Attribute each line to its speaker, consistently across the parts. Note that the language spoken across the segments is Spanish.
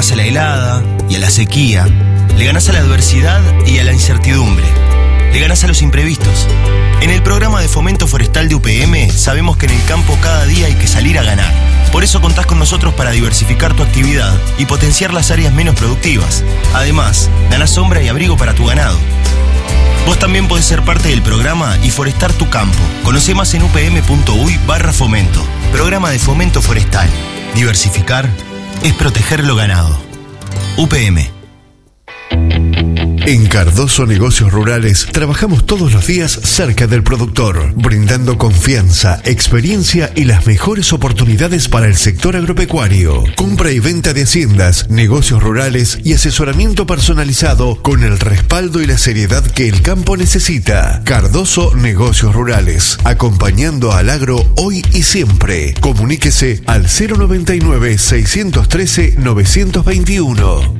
Speaker 1: ganás a la helada y a la sequía, le ganás a la adversidad y a la incertidumbre, le ganás a los imprevistos. En el programa de fomento forestal de UPM sabemos que en el campo cada día hay que salir a ganar. Por eso contás con nosotros para diversificar tu actividad y potenciar las áreas menos productivas. Además, ganás sombra y abrigo para tu ganado. Vos también podés ser parte del programa y forestar tu campo. Conocé más en upm.uy/fomento. Programa de fomento forestal. Diversificar es proteger lo ganado. UPM.
Speaker 2: En Cardoso Negocios Rurales trabajamos todos los días cerca del productor, brindando confianza, experiencia y las mejores oportunidades para el sector agropecuario. Compra y venta de haciendas, negocios rurales y asesoramiento personalizado con el respaldo y la seriedad que el campo necesita. Cardoso Negocios Rurales, acompañando al agro hoy y siempre. Comuníquese al 099-613-921.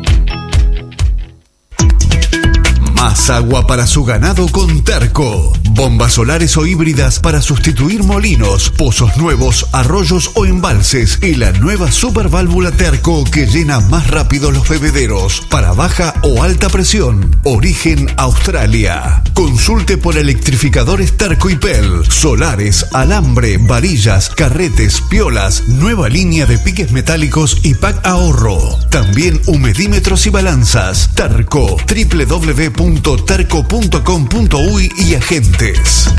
Speaker 2: Más agua para su ganado con Terco. Bombas solares o híbridas para sustituir molinos, pozos nuevos, arroyos o embalses. Y la nueva superválvula Terco que llena más rápido los bebederos para baja o alta presión. Origen Australia. Consulte por electrificadores Terco y Pel. Solares, alambre, varillas, carretes, piolas. Nueva línea de piques metálicos y pack ahorro. También humedímetros y balanzas. Terco. www.terco.com.uy y agentes.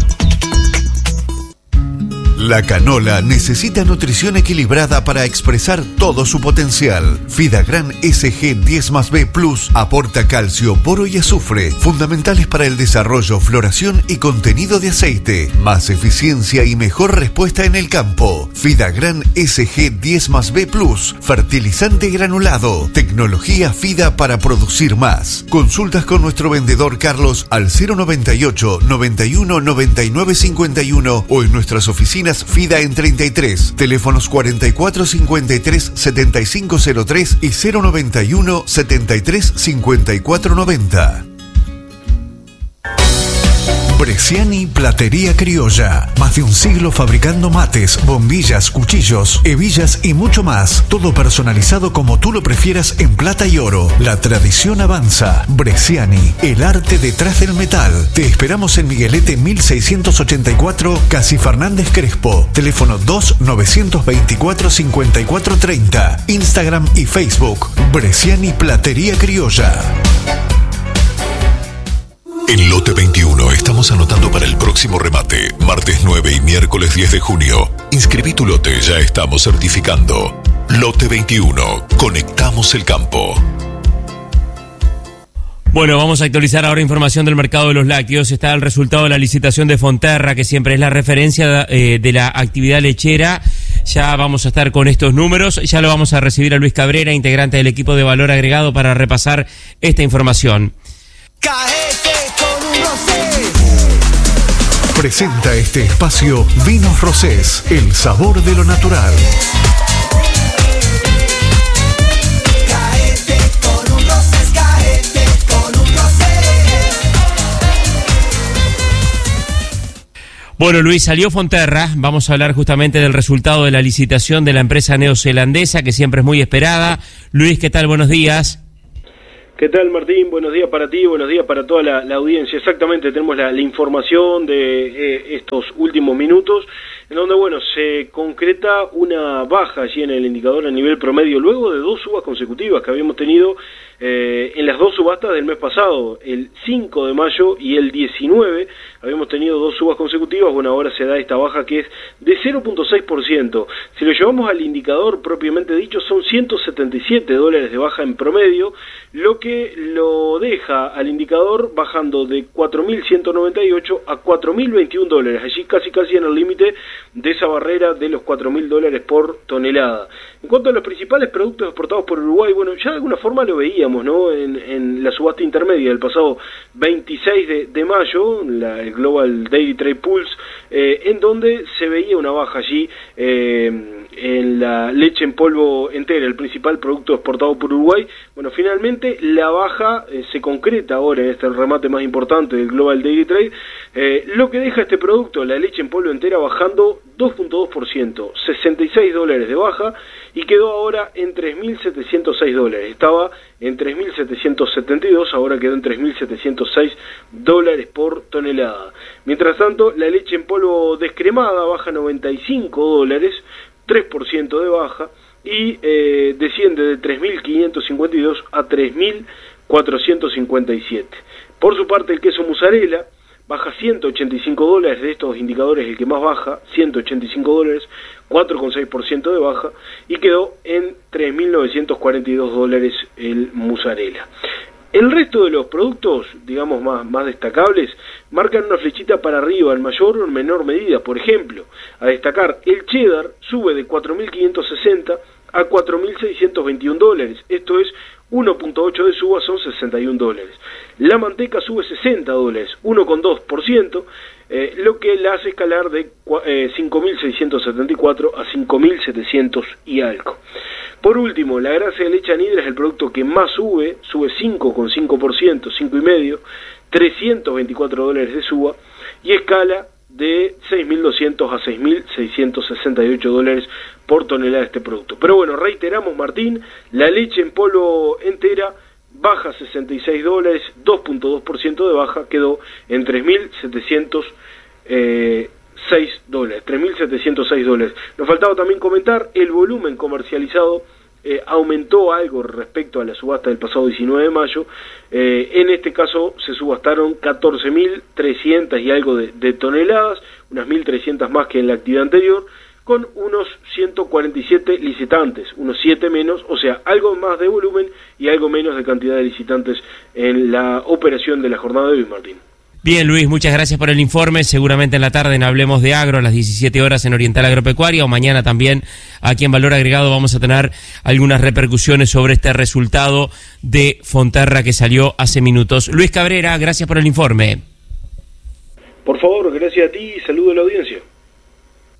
Speaker 2: La canola necesita nutrición equilibrada para expresar todo su potencial. Fidagran SG 10+B Plus aporta calcio, boro y azufre, fundamentales para el desarrollo, floración y contenido de aceite. Más eficiencia y mejor respuesta en el campo. Fidagran SG 10+B Plus, fertilizante granulado, tecnología FIDA para producir más. Consultas con nuestro vendedor Carlos al 098 91 99 51 o en nuestras oficinas FIDA en 33, teléfonos 44 53 7503 y 091 73 54 90. Bresciani Platería Criolla. Más de un siglo fabricando mates, bombillas, cuchillos, hebillas y mucho más. Todo personalizado como tú lo prefieras en plata y oro. La tradición avanza. Bresciani, el arte detrás del metal. Te esperamos en Miguelete 1684, Casi Fernández Crespo. Teléfono 2-924-5430. Instagram y Facebook. Bresciani Platería Criolla.
Speaker 3: En Lote 21 estamos anotando para el próximo remate, martes 9 y miércoles 10 de junio. Inscribí tu lote, ya estamos certificando. Lote 21, conectamos el campo.
Speaker 4: Bueno, vamos a actualizar ahora información del mercado de los lácteos. Está el resultado de la licitación de Fonterra, que siempre es la referencia de la actividad lechera. Ya vamos a estar con estos números. Ya lo vamos a recibir a Luis Cabrera, integrante del equipo de Valor Agregado, para repasar esta información.
Speaker 2: Presenta este espacio Vinos Rosés, el sabor de lo natural.
Speaker 5: Caete con un Rosés, caete con un Rosés.
Speaker 4: Bueno, Luis, salió Fonterra. Vamos a hablar justamente del resultado de la licitación de la empresa neozelandesa, que siempre es muy esperada. Luis, ¿qué tal? Buenos días.
Speaker 6: ¿Qué tal, Martín? Buenos días para ti, buenos días para toda la audiencia. Exactamente, tenemos la información de estos últimos minutos, en donde, bueno, se concreta una baja allí en el indicador a nivel promedio, luego de dos subas consecutivas que habíamos tenido en las dos subastas del mes pasado, el 5 de mayo y el 19, habíamos tenido dos subas consecutivas. Bueno, ahora se da esta baja que es de 0.6%. Si lo llevamos al indicador propiamente dicho, son $177 de baja en promedio, lo que lo deja al indicador bajando de 4.198 a $4.021, allí casi en el límite de esa barrera de los $4.000 por tonelada. En cuanto a los principales productos exportados por Uruguay, bueno, ya de alguna forma lo veíamos, ¿no? En la subasta intermedia del pasado 26 de mayo, el Global Daily Trade Pulse, en donde se veía una baja allí en la leche en polvo entera, el principal producto exportado por Uruguay. Bueno, finalmente la baja se concreta ahora en este remate más importante del Global Daily Trade, lo que deja este producto, la leche en polvo entera, bajando 2.2%, $66 de baja, y quedó ahora en $3.706. Estaba en 3.772, ahora quedó en $3.706 por tonelada. Mientras tanto, la leche en polvo descremada baja $95, 3% de baja, y desciende de 3.552 a 3.457. Por su parte, el queso mozzarella baja $185, de estos indicadores el que más baja, $185, 4,6% de baja, y quedó en $3.942 el mozzarella. El resto de los productos, digamos más destacables, marcan una flechita para arriba en mayor o en menor medida. Por ejemplo, a destacar, el cheddar sube de 4.560 a 4.621, esto es 1.8 de suba, son $61. La manteca sube $60, 1,2%, lo que la hace escalar de 5.674 a 5.700 y algo. Por último, la grasa de leche anhidra es el producto que más sube 5,5%, 5,5%, $324 de suba, y escala de 6.200 a 6.668 por tonelada este producto. Pero bueno, reiteramos, Martín, la leche en polvo entera baja $66, 2.2% de baja, quedó en $3.706. Nos faltaba también comentar, el volumen comercializado aumentó algo respecto a la subasta del pasado 19 de mayo. En este caso se subastaron 14.300 y algo de toneladas, unas 1.300 más que en la actividad anterior, con unos 147 licitantes, unos 7 menos, o sea, algo más de volumen y algo menos de cantidad de licitantes en la operación de la jornada de hoy, Martín.
Speaker 4: Bien, Luis, muchas gracias por el informe. Seguramente en la tarde en Hablemos de Agro a las 17 horas en Oriental Agropecuaria, o mañana también aquí en Valor Agregado vamos a tener algunas repercusiones sobre este resultado de Fonterra que salió hace minutos. Luis Cabrera, gracias por el informe.
Speaker 6: Por favor, gracias a ti y saludo a la audiencia.